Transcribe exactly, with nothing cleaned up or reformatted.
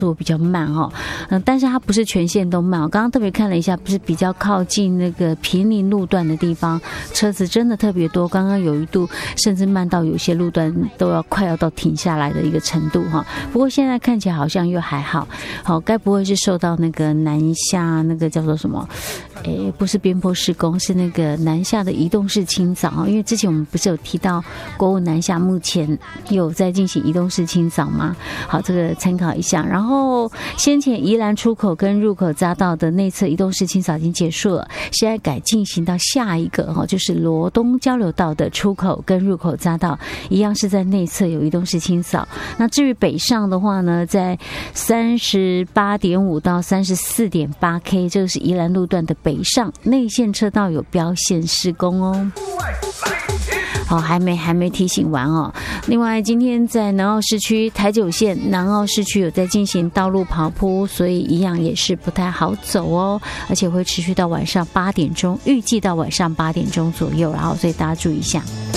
度比较慢哈，嗯，但是它不是全线都慢。我刚刚特别看了一下，不是比较靠近那个平林路段的地方，车子真的特别多。刚刚有一度甚至慢到有些路段都要快要到停下来的一个程度哈。不过现在看起来好像又还好，好，该不会是受到那个南下那个叫做什么？诶，不是边坡施工，是那个南下的移动式清扫。因为之前我们不是有提到国五南下目前有在进行移动式清扫吗？好，这个参考一下。然后先前宜兰出口跟入口匝道的内侧移动式清扫已经结束了，现在改进行到下一个哈，就是罗东交流道的出口跟入口匝道一样是在内侧有移动式清扫。那至于北上的话呢，在三十八点五到三十四点八 K， 这个是宜兰路段的北上内线车道有标线施工哦。好，还没还没提醒完哦。另外，今天在南澳市区台九线南澳市区有在进行道路刨铺，所以一样也是不太好走哦，而且会持续到晚上八点钟，预计到晚上八点钟左右，然后所以大家注意一下。